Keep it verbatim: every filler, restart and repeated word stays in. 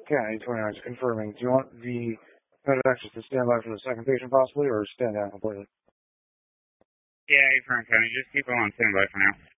County, twenty-nine, confirming. Do you want the medevacers to stand by for the second patient possibly, or stand down completely? Yeah, Frank County, just keep on standby for now.